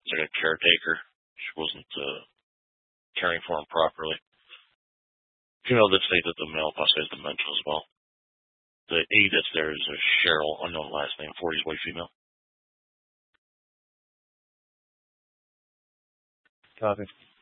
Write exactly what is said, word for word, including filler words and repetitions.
It's like a caretaker. She wasn't uh, caring for him properly. Female did say that the male possibly has dementia as well. The A that's there is a Cheryl, unknown last name, forties white female. Copy.